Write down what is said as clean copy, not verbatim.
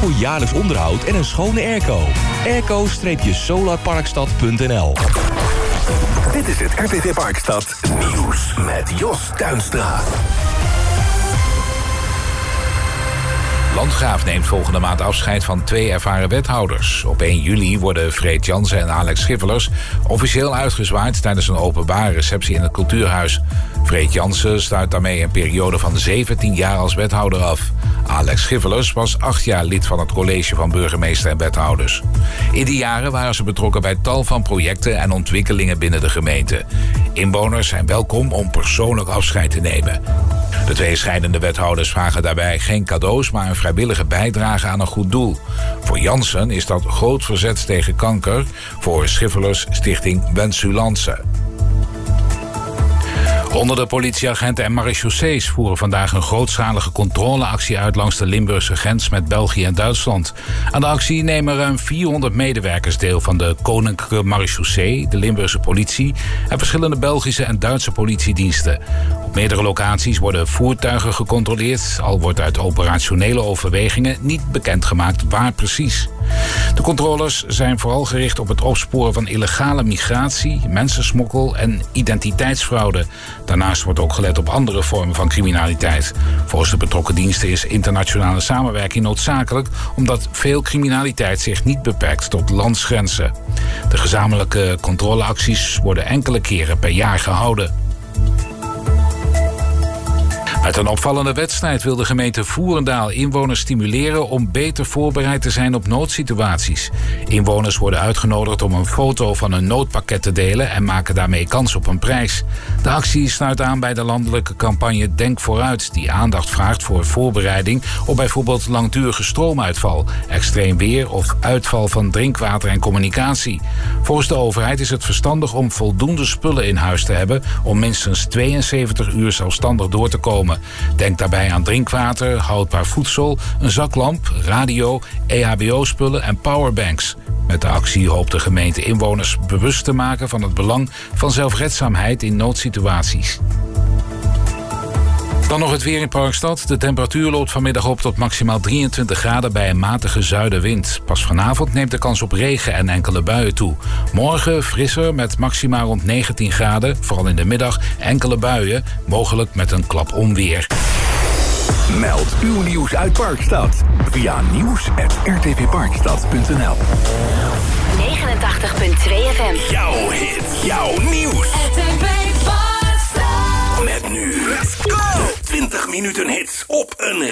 voor jaarlijks onderhoud en een schone airco. airco-solarparkstad.nl. Dit is het RTV Parkstad Nieuws met Jos Tuinstra. Landgraaf neemt volgende maand afscheid van 2 ervaren wethouders. Op 1 juli worden Freed Jansen en Alex Schiffelers officieel uitgezwaaid tijdens een openbare receptie in het Cultuurhuis. Freed Jansen sluit daarmee een periode van 17 jaar als wethouder af. Alex Schiffelers was 8 jaar lid van het college van burgemeester en wethouders. In die jaren waren ze betrokken bij tal van projecten en ontwikkelingen binnen de gemeente. Inwoners zijn welkom om persoonlijk afscheid te nemen. De 2 scheidende wethouders vragen daarbij geen cadeaus, maar een vrijwillige bijdrage aan een goed doel. Voor Jansen is dat groot verzet tegen kanker, voor Schiffelers Stichting Wensulance. Honderden politieagenten en marechaussees voeren vandaag een grootschalige controleactie uit langs de Limburgse grens met België en Duitsland. Aan de actie nemen ruim 400 medewerkers deel van de Koninklijke Marechaussee, de Limburgse politie en verschillende Belgische en Duitse politiediensten. Op meerdere locaties worden voertuigen gecontroleerd, al wordt uit operationele overwegingen niet bekendgemaakt waar precies. De controles zijn vooral gericht op het opsporen van illegale migratie, mensensmokkel en identiteitsfraude. Daarnaast wordt ook gelet op andere vormen van criminaliteit. Volgens de betrokken diensten is internationale samenwerking noodzakelijk, omdat veel criminaliteit zich niet beperkt tot landsgrenzen. De gezamenlijke controleacties worden enkele keren per jaar gehouden. Met een opvallende wedstrijd wil de gemeente Voerendaal inwoners stimuleren om beter voorbereid te zijn op noodsituaties. Inwoners worden uitgenodigd om een foto van een noodpakket te delen en maken daarmee kans op een prijs. De actie sluit aan bij de landelijke campagne Denk Vooruit, die aandacht vraagt voor voorbereiding op bijvoorbeeld langdurige stroomuitval, extreem weer of uitval van drinkwater en communicatie. Volgens de overheid is het verstandig om voldoende spullen in huis te hebben om minstens 72 uur zelfstandig door te komen. Denk daarbij aan drinkwater, houdbaar voedsel, een zaklamp, radio, EHBO-spullen en powerbanks. Met de actie hoopt de gemeente inwoners bewust te maken van het belang van zelfredzaamheid in noodsituaties. Dan nog het weer in Parkstad. De temperatuur loopt vanmiddag op tot maximaal 23 graden bij een matige zuidenwind. Pas vanavond neemt de kans op regen en enkele buien toe. Morgen frisser met maxima rond 19 graden. Vooral in de middag enkele buien, mogelijk met een klap onweer. Meld uw nieuws uit Parkstad via nieuws@rtvparkstad.nl. 89.2 FM. Jouw hit, jouw nieuws. RTV Parkstad. Met nu 20 minuten hits op een